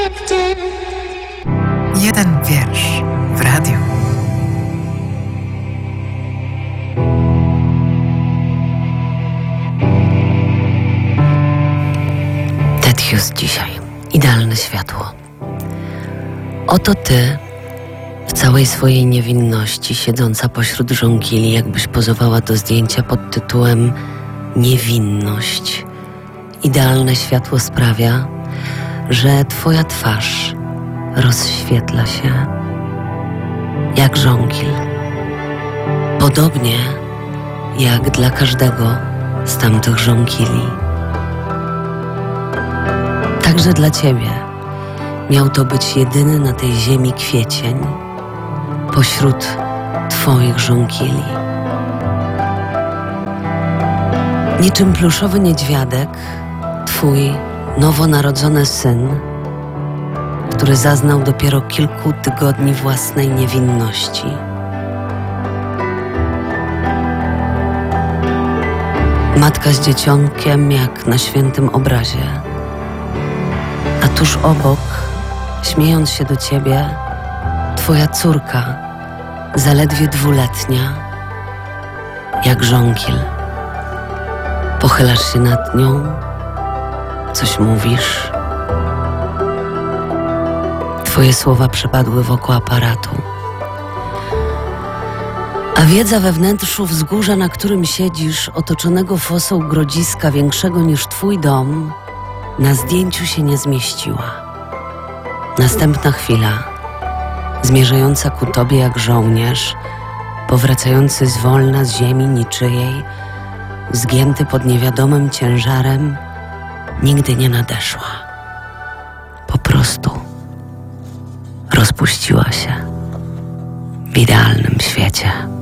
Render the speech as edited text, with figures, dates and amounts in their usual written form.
Jeden wiersz w radiu. Ted Hughes dzisiaj. Idealne światło. Oto ty, w całej swojej niewinności, siedząca pośród żonkili, jakbyś pozowała do zdjęcia pod tytułem Niewinność. Idealne światło sprawia, że twoja twarz rozświetla się jak żonkil. Podobnie jak dla każdego z tamtych żonkili. Także dla ciebie miał to być jedyny na tej ziemi kwiecień pośród twoich żonkili. Niczym pluszowy niedźwiadek, twój nowonarodzony syn, który zaznał dopiero kilku tygodni własnej niewinności. Matka z dzieciątkiem jak na świętym obrazie, a tuż obok, śmiejąc się do ciebie, twoja córka, zaledwie 2-letnia, jak żonkil. Pochylasz się nad nią, coś mówisz. Twoje słowa przepadły wokół aparatu. A wiedza we wnętrzu wzgórza, na którym siedzisz, otoczonego fosą grodziska większego niż twój dom, na zdjęciu się nie zmieściła. Następna chwila, zmierzająca ku tobie jak żołnierz, powracający zwolna z ziemi niczyjej, zgięty pod niewiadomym ciężarem, nigdy nie nadeszła. Po prostu rozpuściła się w idealnym świecie.